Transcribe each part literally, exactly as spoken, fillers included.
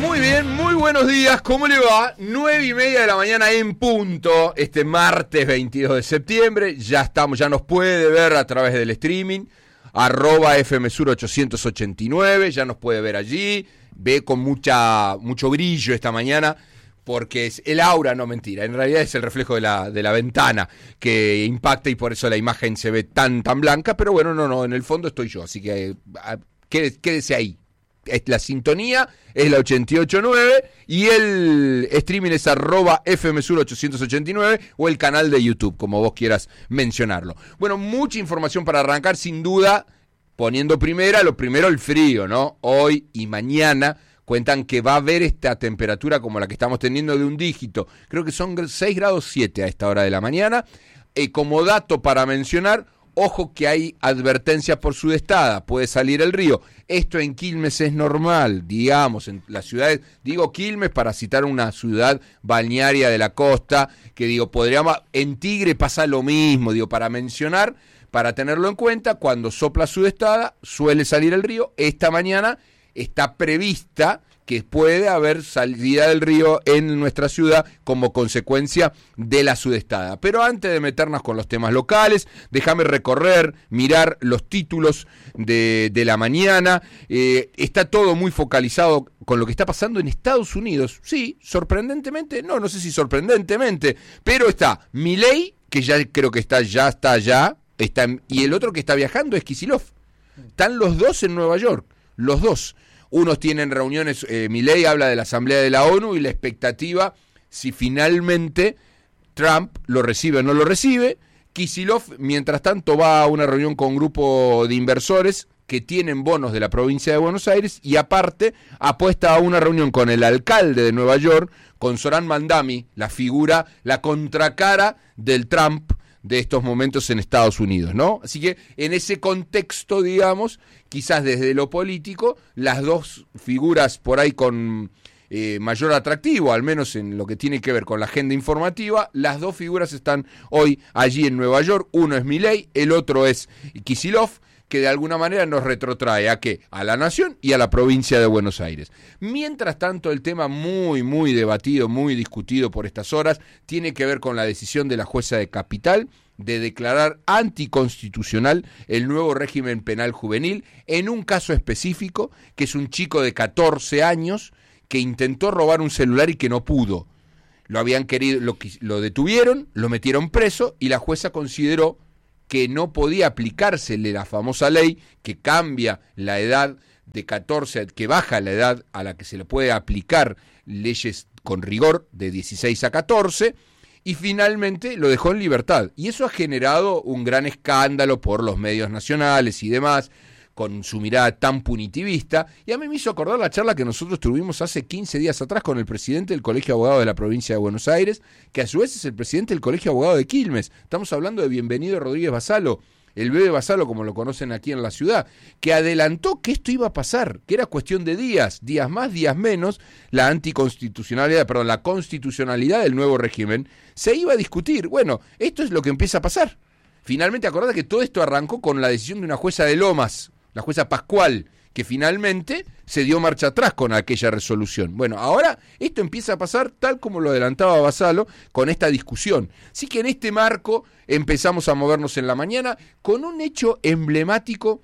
Muy bien, muy buenos días, ¿cómo le va? nueve y media de la mañana en punto, este martes veintidós de septiembre, ya estamos, ya nos puede ver a través del streaming, arroba F M Sur ochocientos ochenta y nueve, ya nos puede ver allí, ve con mucha mucho brillo esta mañana, porque es el aura, no mentira, en realidad es el reflejo de la, de la ventana que impacta y por eso la imagen se ve tan, tan blanca, pero bueno, no, no, en el fondo estoy yo, así que quédese, quédese ahí. La sintonía es la ochenta y ocho punto nueve y el streaming es arroba F M Sur ochocientos ochenta y nueve o el canal de YouTube, como vos quieras mencionarlo. Bueno, mucha información para arrancar, sin duda, poniendo primera, lo primero el frío, ¿no? Hoy y mañana cuentan que va a haber esta temperatura como la que estamos teniendo de un dígito. Creo que son seis grados siete a esta hora de la mañana. Eh, como dato para mencionar, ojo que hay advertencia por sudestada, puede salir el río. Esto en Quilmes es normal, digamos, en las ciudades, digo Quilmes para citar una ciudad balnearia de la costa, que digo, podríamos, en Tigre pasa lo mismo, digo, para mencionar, para tenerlo en cuenta, cuando sopla sudestada, suele salir el río. Esta mañana está prevista que puede haber salida del río en nuestra ciudad como consecuencia de la sudestada. Pero antes de meternos con los temas locales, déjame recorrer, mirar los títulos de, de la mañana. Eh, está todo muy focalizado con lo que está pasando en Estados Unidos. Sí, sorprendentemente, no, no sé si sorprendentemente, pero está Milei, que ya creo que está, ya está allá, está, y el otro que está viajando es Kicillof. Están los dos en Nueva York, los dos. Unos tienen reuniones, eh, Milei habla de la Asamblea de la ONU y la expectativa si finalmente Trump lo recibe o no lo recibe. Kicillof, mientras tanto, va a una reunión con un grupo de inversores que tienen bonos de la provincia de Buenos Aires y aparte apuesta a una reunión con el alcalde de Nueva York, con Zohran Mamdani, la figura, la contracara del Trump de estos momentos en Estados Unidos, ¿no? Así que en ese contexto, digamos, quizás desde lo político, las dos figuras por ahí con eh, mayor atractivo, al menos en lo que tiene que ver con la agenda informativa, las dos figuras están hoy allí en Nueva York. Uno es Milei, el otro es Kicillof, que de alguna manera nos retrotrae a qué, a la nación y a la provincia de Buenos Aires. Mientras tanto, el tema muy, muy debatido, muy discutido por estas horas, tiene que ver con la decisión de la jueza de Capital de declarar anticonstitucional el nuevo régimen penal juvenil en un caso específico, que es un chico de catorce años que intentó robar un celular y que no pudo. Lo habían querido, lo, lo detuvieron, lo metieron preso y la jueza consideró que no podía aplicársele la famosa ley que cambia la edad de catorce, que baja la edad a la que se le puede aplicar leyes con rigor de dieciséis a catorce, y finalmente lo dejó en libertad. Y eso ha generado un gran escándalo por los medios nacionales y demás, con su mirada tan punitivista, y a mí me hizo acordar la charla que nosotros tuvimos hace quince días atrás con el presidente del Colegio de Abogados de la provincia de Buenos Aires, que a su vez es el presidente del Colegio de Abogados de Quilmes. Estamos hablando de Bienvenido Rodríguez Basalo, el Bebe Basalo, como lo conocen aquí en la ciudad, que adelantó que esto iba a pasar, que era cuestión de días, días más, días menos, la anticonstitucionalidad, perdón, la constitucionalidad del nuevo régimen se iba a discutir. Bueno, esto es lo que empieza a pasar. Finalmente, acordate que todo esto arrancó con la decisión de una jueza de Lomas, la jueza Pascual, que finalmente se dio marcha atrás con aquella resolución. Bueno, ahora esto empieza a pasar tal como lo adelantaba Basalo con esta discusión. Así que en este marco empezamos a movernos en la mañana con un hecho emblemático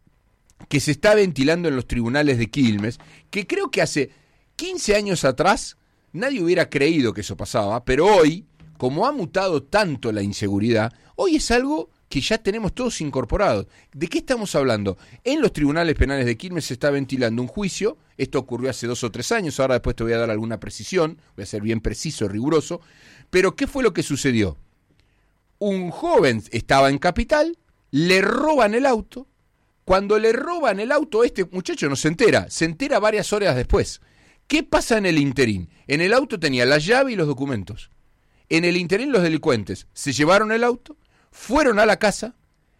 que se está ventilando en los tribunales de Quilmes, que creo que hace quince años atrás nadie hubiera creído que eso pasaba, pero hoy, como ha mutado tanto la inseguridad, hoy es algo que ya tenemos todos incorporados. ¿De qué estamos hablando? En los tribunales penales de Quilmes se está ventilando un juicio, esto ocurrió hace dos o tres años, ahora después te voy a dar alguna precisión, voy a ser bien preciso, riguroso, pero ¿qué fue lo que sucedió? Un joven estaba en Capital, le roban el auto, cuando le roban el auto este muchacho no se entera, se entera varias horas después. ¿Qué pasa en el interín? En el auto tenía la llave y los documentos. En el interín los delincuentes se llevaron el auto, fueron a la casa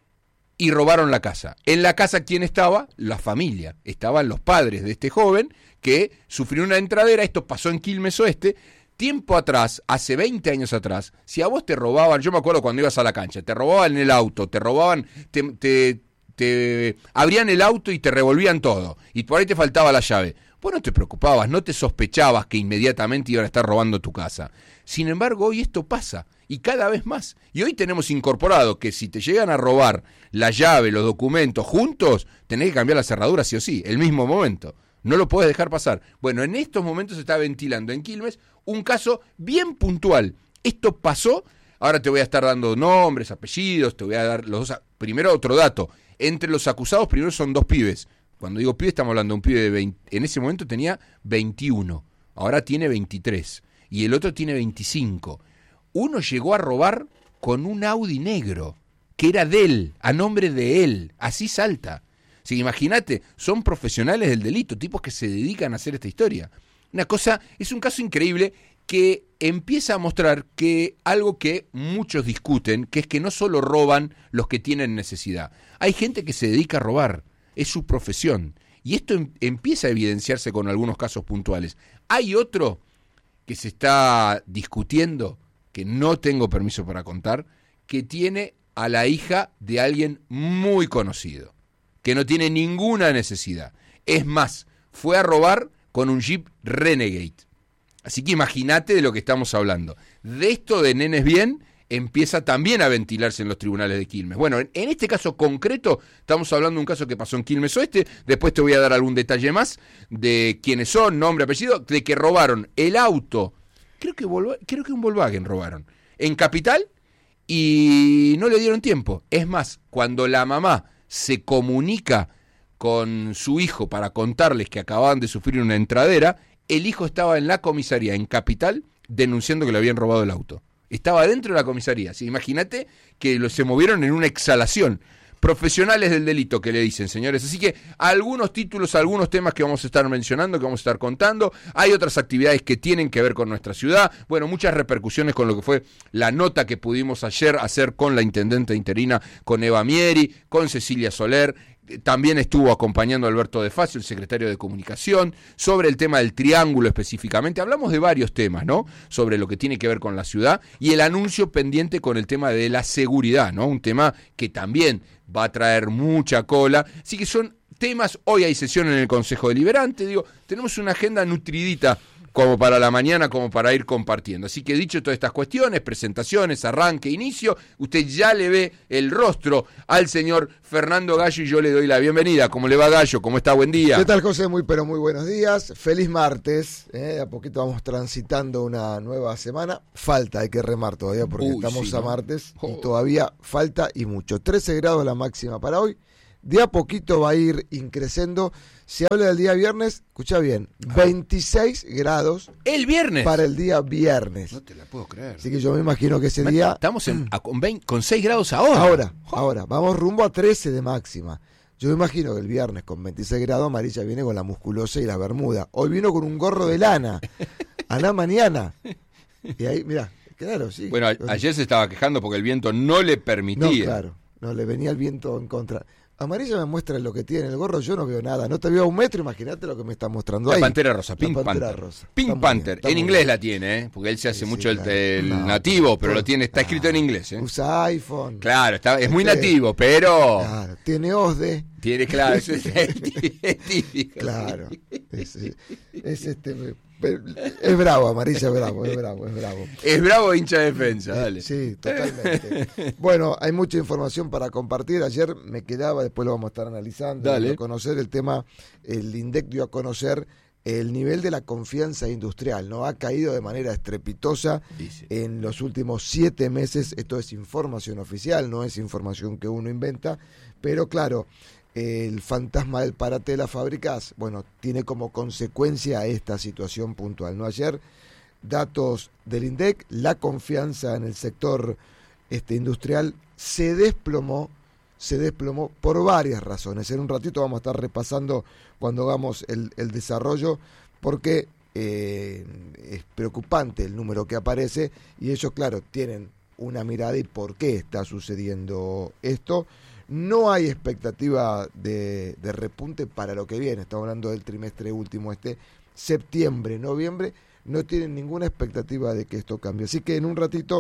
y robaron la casa. En la casa, ¿quién estaba? La familia. Estaban los padres de este joven que sufrió una entradera. Esto pasó en Quilmes Oeste. Tiempo atrás, hace veinte años atrás, si a vos te robaban, yo me acuerdo cuando ibas a la cancha, te robaban el auto, te robaban, te, te, te abrían el auto y te revolvían todo, y por ahí te faltaba la llave. Vos no te preocupabas, no te sospechabas que inmediatamente iban a estar robando tu casa. Sin embargo, hoy esto pasa, y cada vez más. Y hoy tenemos incorporado que si te llegan a robar la llave, los documentos juntos, tenés que cambiar la cerradura sí o sí, el mismo momento. No lo podés dejar pasar. Bueno, en estos momentos se está ventilando en Quilmes un caso bien puntual. Esto pasó, ahora te voy a estar dando nombres, apellidos, te voy a dar los dos. Primero otro dato, entre los acusados primero son dos pibes. Cuando digo pibe estamos hablando de un pibe de veinte, en ese momento tenía veintiuno, ahora tiene veintitrés y el otro tiene veinticinco. Uno llegó a robar con un Audi negro, que era de él, a nombre de él, así salta. Así que imagínate, son profesionales del delito, tipos que se dedican a hacer esta historia. Una cosa, es un caso increíble que empieza a mostrar que algo que muchos discuten, que es que no solo roban los que tienen necesidad, hay gente que se dedica a robar. Es su profesión. Y esto em- empieza a evidenciarse con algunos casos puntuales. Hay otro que se está discutiendo, que no tengo permiso para contar, que tiene a la hija de alguien muy conocido, que no tiene ninguna necesidad. Es más, fue a robar con un Jeep Renegade. Así que imagínate de lo que estamos hablando. De esto de nenes bien empieza también a ventilarse en los tribunales de Quilmes. Bueno, en, en este caso concreto, estamos hablando de un caso que pasó en Quilmes Oeste, después te voy a dar algún detalle más de quiénes son, nombre, apellido, de que robaron el auto, creo que, Volvo, creo que un Volkswagen robaron, en Capital, y no le dieron tiempo. Es más, cuando la mamá se comunica con su hijo para contarles que acababan de sufrir una entradera, el hijo estaba en la comisaría en Capital denunciando que le habían robado el auto. Estaba dentro de la comisaría. ¿Sí? Imagínate que lo, se movieron en una exhalación. Profesionales del delito que le dicen, señores. Así que algunos títulos, algunos temas que vamos a estar mencionando, que vamos a estar contando. Hay otras actividades que tienen que ver con nuestra ciudad. Bueno, muchas repercusiones con lo que fue la nota que pudimos ayer hacer con la intendente interina, con Eva Mieri, con Cecilia Soler. También estuvo acompañando a Alberto De Facio, el secretario de Comunicación, sobre el tema del triángulo específicamente. Hablamos de varios temas, ¿no? Sobre lo que tiene que ver con la ciudad y el anuncio pendiente con el tema de la seguridad, ¿no? Un tema que también va a traer mucha cola. Así que son temas, hoy hay sesión en el Consejo Deliberante, digo, tenemos una agenda nutridita como para la mañana, como para ir compartiendo. Así que dicho todas estas cuestiones, presentaciones, arranque, inicio, usted ya le ve el rostro al señor Fernando Gallo y yo le doy la bienvenida. ¿Cómo le va, Gallo? ¿Cómo está? Buen día. ¿Qué tal, José? Muy, pero muy buenos días. Feliz martes. ¿eh? A poquito vamos transitando una nueva semana. Falta, hay que remar todavía porque Uy, estamos sí, a ¿no? martes oh. y todavía falta y mucho. trece grados la máxima para hoy. De a poquito va a ir increciendo. Se habla del día viernes, escucha bien, veintiséis grados. ¿El viernes? Para el día viernes. No te la puedo creer. Así que yo me imagino que ese día... Estamos en, a, con, veinte, con seis grados ahora. Ahora, oh. ahora. Vamos rumbo a trece de máxima. Yo me imagino que el viernes con veintiséis grados, Amarilla viene con la musculosa y la bermuda. Hoy vino con un gorro de lana. A la mañana. Y ahí, mirá, claro, sí. Bueno, a, ayer se estaba quejando porque el viento no le permitía. No, claro. No, le venía el viento en contra. Amarilla me muestra lo que tiene el gorro, yo no veo nada. No te veo a un metro, imagínate lo que me está mostrando la ahí. Pantera rosa, Pink la Pantera Panther. Rosa. Pink Panther. En inglés bien. La tiene, ¿eh? Porque él se hace sí, mucho sí, el, el no, nativo, pero lo tiene, está escrito en inglés, ¿eh? Usa iPhone. Claro, está, es muy nativo, pero... Claro, tiene O S D E. Tiene, claro, eso es, es típico. Claro. Es, es este... Es bravo, Amarilla, es bravo, es bravo, es bravo. Es bravo hincha de defensa, dale. Sí, totalmente. Bueno, hay mucha información para compartir. Ayer me quedaba, después lo vamos a estar analizando, a conocer el tema, el INDEC dio a conocer el nivel de la confianza industrial, ¿no? Ha caído de manera estrepitosa Dice. en los últimos siete meses. Esto es información oficial, no es información que uno inventa, pero claro, el fantasma del parate de las fábricas, bueno, tiene como consecuencia esta situación puntual, ¿no? Ayer, datos del INDEC, la confianza en el sector este, industrial se desplomó, se desplomó por varias razones. En un ratito vamos a estar repasando cuando hagamos el, el desarrollo, porque eh, es preocupante el número que aparece y ellos, claro, tienen una mirada y por qué está sucediendo esto. No hay expectativa de, de repunte para lo que viene. Estamos hablando del trimestre último, este septiembre, noviembre. No tienen ninguna expectativa de que esto cambie. Así que en un ratito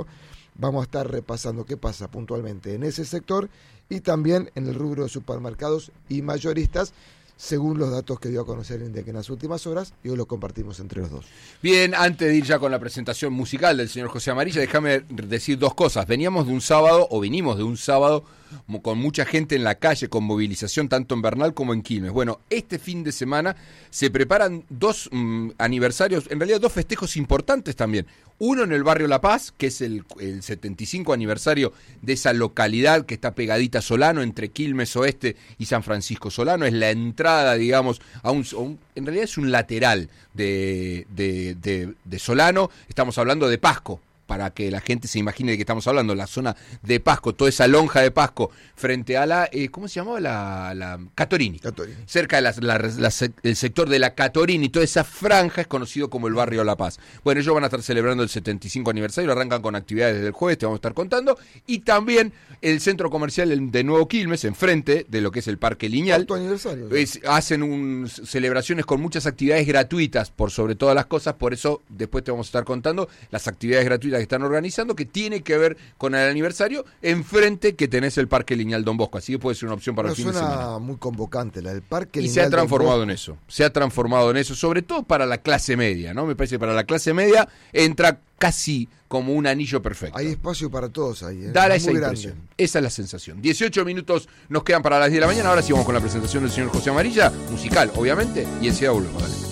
vamos a estar repasando qué pasa puntualmente en ese sector y también en el rubro de supermercados y mayoristas, según los datos que dio a conocer INDEC en las últimas horas, y hoy lo compartimos entre los dos. Bien, antes de ir ya con la presentación musical del señor José Amarilla, déjame decir dos cosas. Veníamos de un sábado, o vinimos de un sábado, con mucha gente en la calle, con movilización tanto en Bernal como en Quilmes. Bueno, este fin de semana se preparan dos mmm, aniversarios, en realidad dos festejos importantes también. Uno en el barrio La Paz, que es el, el setenta y cinco aniversario de esa localidad que está pegadita a Solano, entre Quilmes Oeste y San Francisco Solano. Es la entrada, digamos, a un, a un en realidad es un lateral de, de, de, de Solano. Estamos hablando de Pasco, para que la gente se imagine de qué estamos hablando, la zona de Pasco, toda esa lonja de Pasco, frente a la, eh, ¿cómo se llamaba? La, la Catorini. Catorini. Cerca del la, la, la, sector de la Catorini, toda esa franja es conocido como el barrio La Paz. Bueno, ellos van a estar celebrando el setenta y cinco aniversario, arrancan con actividades desde el jueves, te vamos a estar contando, y también el centro comercial de Nuevo Quilmes, enfrente de lo que es el Parque Lineal. Tu aniversario. Es, hacen un, celebraciones con muchas actividades gratuitas, por sobre todas las cosas, por eso después te vamos a estar contando las actividades gratuitas que están organizando, que tiene que ver con el aniversario, enfrente que tenés el Parque Lineal Don Bosco, así que puede ser una opción para no, el fin de semana. Suena muy convocante la del Parque y Lineal. Y se ha transformado en eso, se ha transformado en eso, sobre todo para la clase media, ¿no? Me parece que para la clase media entra casi como un anillo perfecto. Hay espacio para todos ahí, ¿eh? Da esa impresión, esa es la sensación. dieciocho minutos nos quedan para las diez de la mañana, ahora sí vamos con la presentación del señor José Amarilla, musical, obviamente, y enseguida volvemos, dale.